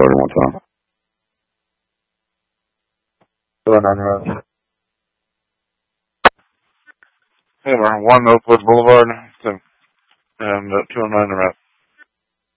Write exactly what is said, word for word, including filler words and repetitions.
Boulevard one time. two oh nine Road. Hey, we're on one Oakwood Boulevard, and uh, two oh nine Road.